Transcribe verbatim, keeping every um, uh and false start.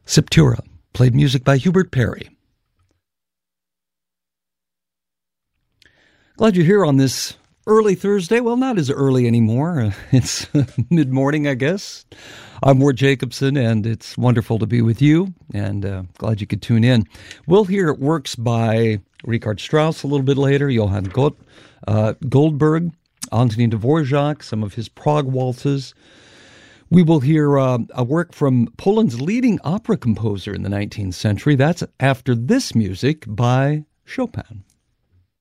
Septura played music by Hubert Parry. Glad you're here on this early Thursday. Well, not as early anymore. It's mid-morning, I guess. I'm Ward Jacobson, and it's wonderful to be with you, and uh, glad you could tune in. We'll hear works by Richard Strauss a little bit later, Johann Gott, uh, Goldberg, Antonin Dvorak, some of his Prague waltzes. We will hear uh, a work from Poland's leading opera composer in the nineteenth century. That's after this music by Chopin.